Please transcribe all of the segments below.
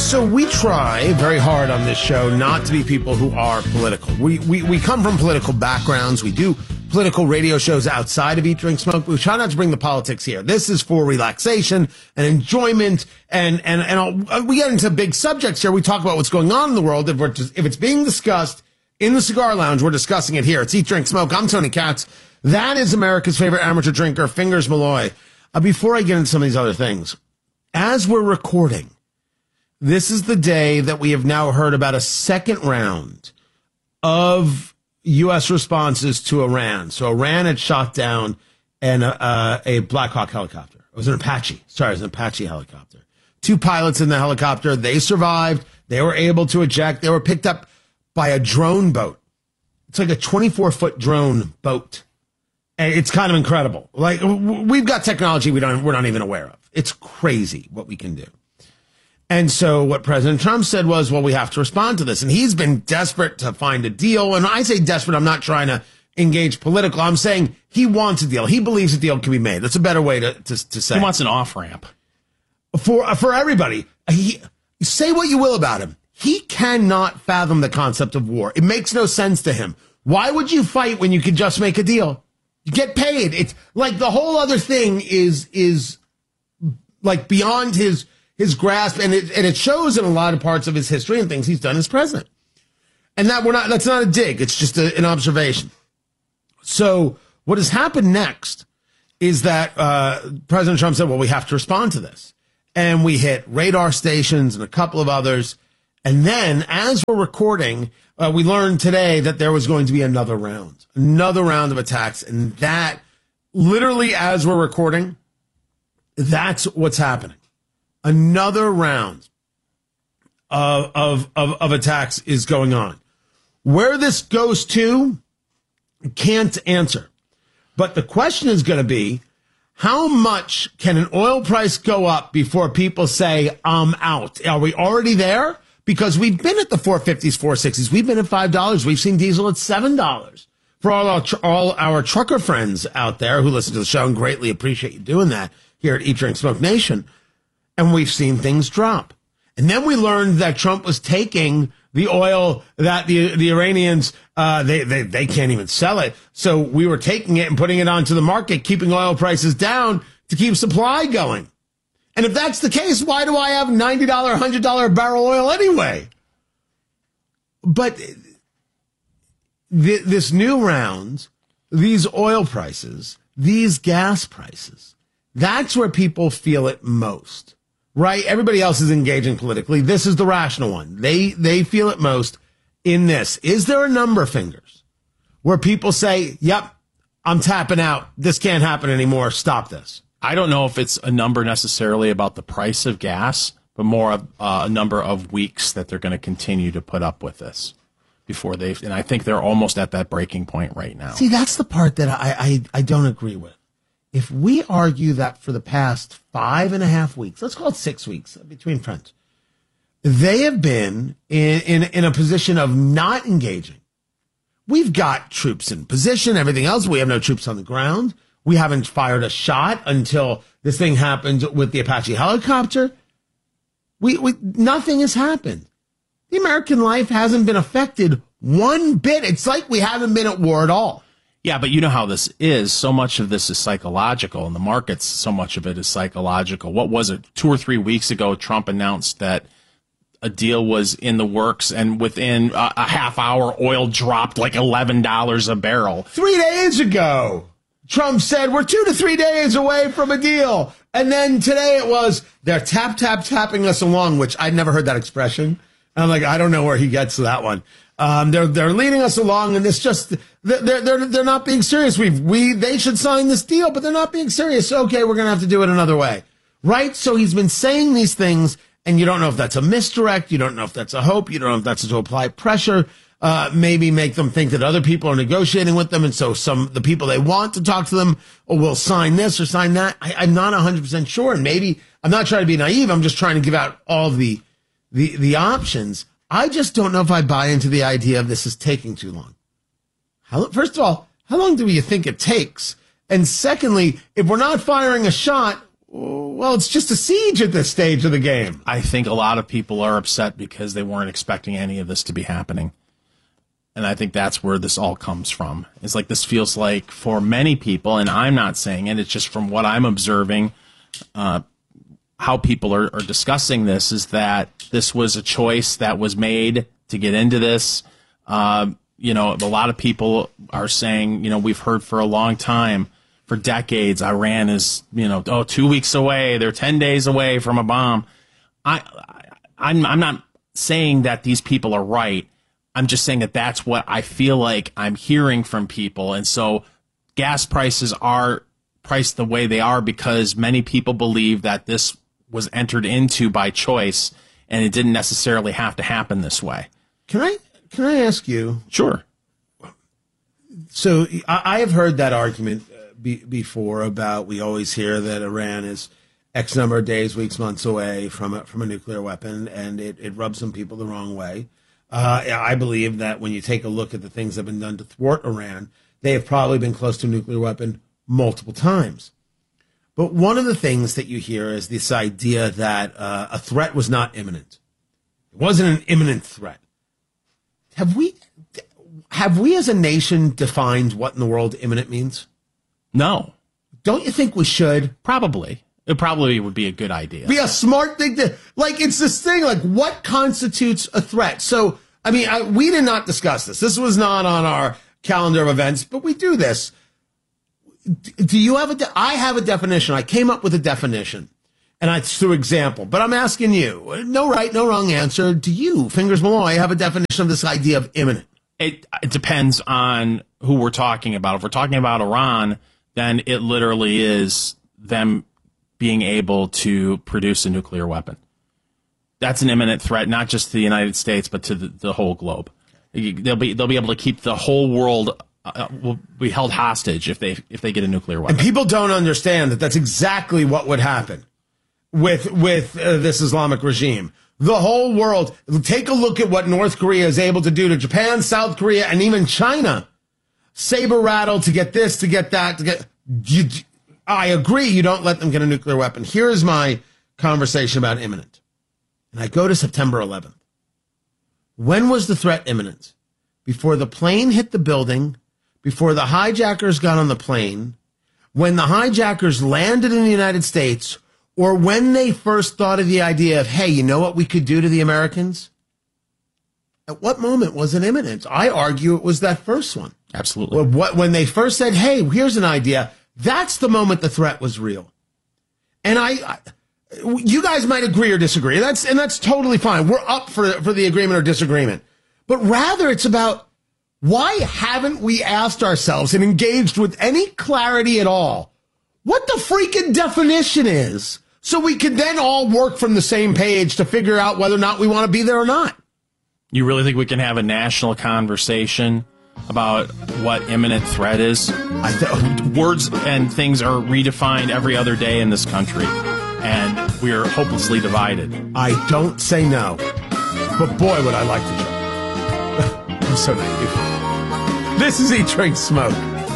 So we try very hard on this show not to be people who are political. We come from political backgrounds. We do political radio shows outside of Eat, Drink, Smoke. We try not to bring the politics here. This is for relaxation and enjoyment. And we get into big subjects here. We talk about what's going on in the world. If it's being discussed in the cigar lounge, we're discussing it here. It's Eat, Drink, Smoke. I'm Tony Katz. That is America's favorite amateur drinker, Fingers Malloy. Before I get into some of these other things, as we're recording, this is the day that we have now heard about a second round of U.S. responses to Iran. So Iran had shot down a Black Hawk helicopter. It was an Apache. Sorry, it was an Apache helicopter. 2 pilots in the helicopter. They survived. They were able to eject. They were picked up by a drone boat. It's like a 24-foot drone boat. And it's kind of incredible. Like, we've got technology we're not even aware of. It's crazy what we can do. And so what President Trump said was, well, we have to respond to this. And he's been desperate to find a deal. And I say desperate, I'm not trying to engage political. I'm saying he wants a deal. He believes a deal can be made. That's a better way to say. He wants an off-ramp. For everybody. Say what you will about him. He cannot fathom the concept of war. It makes no sense to him. Why would you fight when you could just make a deal? You get paid. It's like the whole other thing is like beyond his grasp, and it shows in a lot of parts of his history and things he's done as president. And that's not a dig. It's just an observation. So what has happened next is that President Trump said, well, we have to respond to this. And we hit radar stations and a couple of others. And then as we're recording, we learned today that there was going to be another round of attacks. And that literally as we're recording, that's what's happening. Another round of attacks is going on. Where this goes to, can't answer. But the question is going to be, how much can an oil price go up before people say, I'm out? Are we already there? Because we've been at the 450s, 460s. We've been at $5. We've seen diesel at $7. For all our trucker friends out there who listen to the show and greatly appreciate you doing that here at Eat, Drink, Smoke Nation. And we've seen things drop. And then we learned that Trump was taking the oil that the Iranians, they can't even sell it. So we were taking it and putting it onto the market, keeping oil prices down to keep supply going. And if that's the case, why do I have $90, $100 a barrel oil anyway? But this new round, these oil prices, these gas prices, that's where people feel it most. Right? Everybody else is engaging politically. This is the rational one. They feel it most in this. Is there a number, Fingers, where people say, yep, I'm tapping out. This can't happen anymore. Stop this. I don't know if it's a number necessarily about the price of gas, but more of a number of weeks that they're going to continue to put up with this before and I think they're almost at that breaking point right now. See, that's the part that I don't agree with. If we argue that for the past 5.5 weeks, let's call it 6 weeks between friends, they have been in a position of not engaging. We've got troops in position, everything else. We have no troops on the ground. We haven't fired a shot until this thing happened with the Apache helicopter. Nothing has happened. The American life hasn't been affected one bit. It's like we haven't been at war at all. Yeah, but you know how this is. So much of this is psychological, and the markets, so much of it is psychological. What was it? 2 or 3 weeks ago, Trump announced that a deal was in the works, and within a half hour, oil dropped like $11 a barrel. 3 days ago, Trump said, we're 2 to 3 days away from a deal. And then today it was, they're tapping us along, which I'd never heard that expression. And I'm like, I don't know where he gets that one. They're leading us along, and it's just they're not being serious. They should sign this deal, but they're not being serious. Okay, we're gonna have to do it another way, right? So he's been saying these things, and you don't know if that's a misdirect, you don't know if that's a hope, you don't know if that's to apply pressure, maybe make them think that other people are negotiating with them, and so the people they want to talk to them will sign this or sign that. I'm not 100% sure, and maybe I'm not trying to be naive. I'm just trying to give out all the options. I just don't know if I buy into the idea of this is taking too long. First of all, how long do you think it takes? And secondly, if we're not firing a shot, Well, it's just a siege at this stage of the game. I think a lot of people are upset because they weren't expecting any of this to be happening. And I think that's where this all comes from. It's like this feels like for many people, and I'm not saying it, it's just from what I'm observing, how people are discussing this, is that this was a choice that was made to get into this. A lot of people are saying, we've heard for a long time, for decades, Iran is, 2 weeks away. They're 10 days away from a bomb. I'm not saying that these people are right. I'm just saying that that's what I feel like I'm hearing from people. And so gas prices are priced the way they are because many people believe that this was entered into by choice and it didn't necessarily have to happen this way. Can I ask you? Sure. So I have heard that argument before about, we always hear that Iran is X number of days, weeks, months away from a nuclear weapon, and it rubs some people the wrong way. I believe that when you take a look at the things that have been done to thwart Iran, they have probably been close to a nuclear weapon multiple times. But one of the things that you hear is this idea that a threat was not imminent. It wasn't an imminent threat. Have we as a nation defined what in the world imminent means? No. Don't you think we should? Probably. It probably would be a good idea. Be a smart thing to, it's this thing, what constitutes a threat? So, we did not discuss this. This was not on our calendar of events, but we do this. Do you have I have a definition. I came up with a definition, and it's through example, but I'm asking you, no right, no wrong answer. Do you, Fingers Malloy, have a definition of this idea of imminent? It depends on who we're talking about. If we're talking about Iran, then it literally is them being able to produce a nuclear weapon. That's an imminent threat, not just to the United States, but to the whole globe. They'll be able to keep the whole world will be held hostage if they get a nuclear weapon. And people don't understand that that's exactly what would happen with this Islamic regime. The whole world. Take a look at what North Korea is able to do to Japan, South Korea, and even China. Saber rattle to get this, to get that, to get. I agree. You don't let them get a nuclear weapon. Here is my conversation about imminent. And I go to September 11th. When was the threat imminent? Before the plane hit the building, before the hijackers got on the plane, when the hijackers landed in the United States, or when they first thought of the idea of, hey, you know what we could do to the Americans? At what moment was it imminent? I argue it was that first one. Absolutely. When they first said, hey, here's an idea, that's the moment the threat was real. And you guys might agree or disagree. That's totally fine. We're up for the agreement or disagreement. But rather it's about, why haven't we asked ourselves and engaged with any clarity at all what the freaking definition is, so we can then all work from the same page to figure out whether or not we want to be there or not? You really think we can have a national conversation about what imminent threat is? Words and things are redefined every other day in this country, and we are hopelessly divided. I don't say no, but boy, would I like to joke. I'm so naive. This is Eat, Drink, Smoke.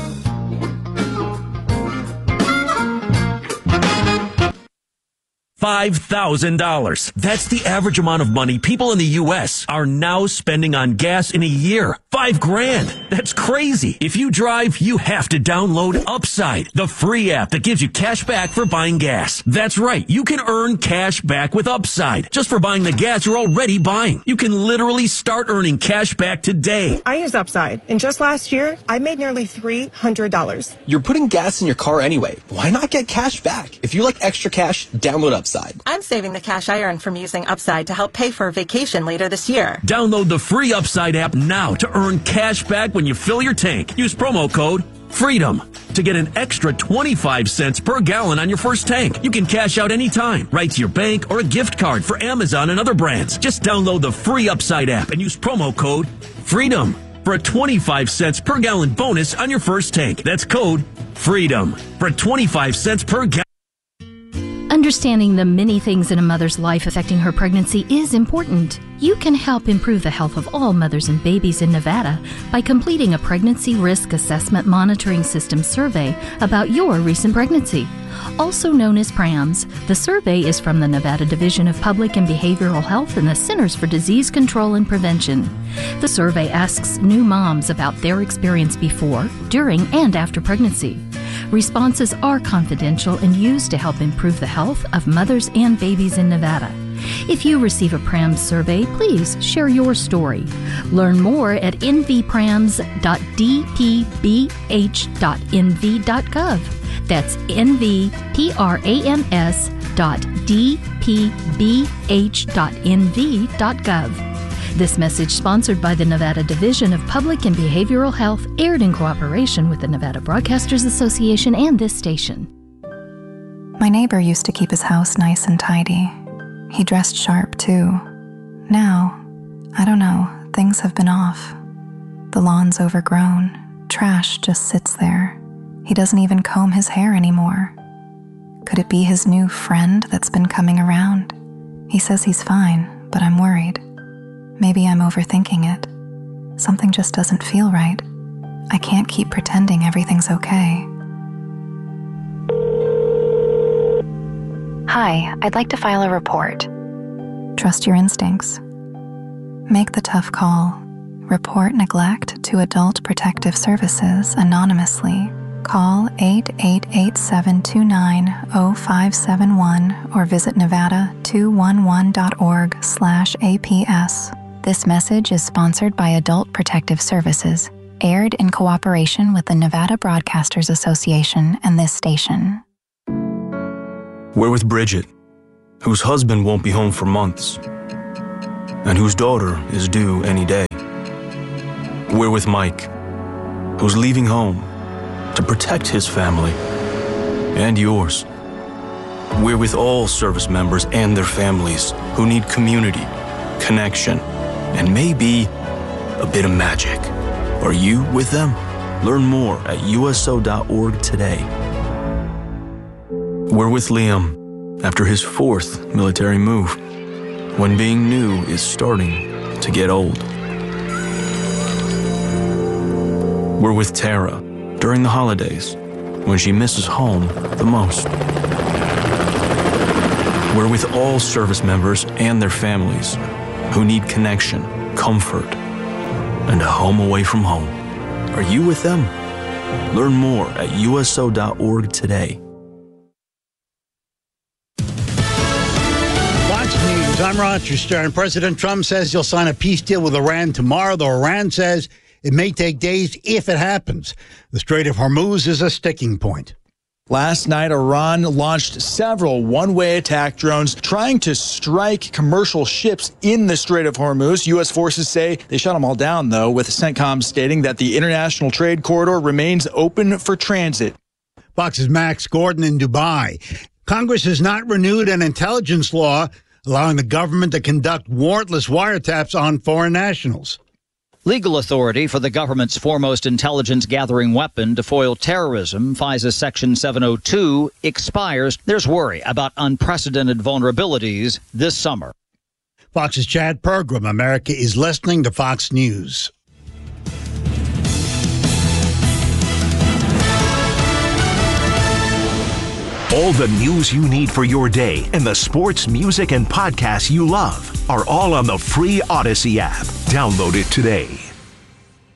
$5,000. That's the average amount of money people in the U.S. are now spending on gas in a year. $5,000. That's crazy. If you drive, you have to download Upside, the free app that gives you cash back for buying gas. That's right. You can earn cash back with Upside just for buying the gas you're already buying. You can literally start earning cash back today. I use Upside, and just last year, I made nearly $300. You're putting gas in your car anyway. Why not get cash back? If you like extra cash, download Upside. I'm saving the cash I earn from using Upside to help pay for a vacation later this year. Download the free Upside app now to earn cash back when you fill your tank. Use promo code FREEDOM to get an extra 25 cents per gallon on your first tank. You can cash out anytime, right to your bank or a gift card for Amazon and other brands. Just download the free Upside app and use promo code FREEDOM for a 25 cents per gallon bonus on your first tank. That's code FREEDOM for 25 cents per gallon. Understanding the many things in a mother's life affecting her pregnancy is important. You can help improve the health of all mothers and babies in Nevada by completing a Pregnancy Risk Assessment Monitoring System survey about your recent pregnancy. Also known as PRAMS, the survey is from the Nevada Division of Public and Behavioral Health and the Centers for Disease Control and Prevention. The survey asks new moms about their experience before, during, and after pregnancy. Responses are confidential and used to help improve the health of mothers and babies in Nevada. If you receive a PRAMS survey, please share your story. Learn more at nvprams.dpbh.nv.gov. That's nvprams.dpbh.nv.gov. This message, sponsored by the Nevada Division of Public and Behavioral Health, aired in cooperation with the Nevada Broadcasters Association and this station. My neighbor used to keep his house nice and tidy. He dressed sharp, too. Now, I don't know, things have been off. The lawn's overgrown. Trash just sits there. He doesn't even comb his hair anymore. Could it be his new friend that's been coming around? He says he's fine, but I'm worried. Maybe I'm overthinking it. Something just doesn't feel right. I can't keep pretending everything's okay. Hi, I'd like to file a report. Trust your instincts. Make the tough call. Report neglect to Adult Protective Services anonymously. Call 888-729-0571 or visit nevada211.org/APS. This message is sponsored by Adult Protective Services, aired in cooperation with the Nevada Broadcasters Association and this station. We're with Bridget, whose husband won't be home for months, and whose daughter is due any day. We're with Mike, who's leaving home to protect his family and yours. We're with all service members and their families who need community, connection, and maybe a bit of magic. Are you with them? Learn more at uso.org today. We're with Liam after his 4th military move, when being new is starting to get old. We're with Tara during the holidays, when she misses home the most. We're with all service members and their families who need connection, comfort, and a home away from home. Are you with them? Learn more at uso.org today. Fox News, I'm Roger Stern. President Trump says he'll sign a peace deal with Iran tomorrow, though Iran says it may take days if it happens. The Strait of Hormuz is a sticking point. Last night, Iran launched several one-way attack drones trying to strike commercial ships in the Strait of Hormuz. U.S. forces say they shot them all down, though, with CENTCOM stating that the international trade corridor remains open for transit. Fox's Max Gordon in Dubai. Congress has not renewed an intelligence law allowing the government to conduct warrantless wiretaps on foreign nationals. Legal authority for the government's foremost intelligence-gathering weapon to foil terrorism, FISA Section 702, expires. There's worry about unprecedented vulnerabilities this summer. Fox's Chad Pergram. America is listening to Fox News. All the news you need for your day and the sports, music, and podcasts you love are all on the free Odyssey app. Download it today.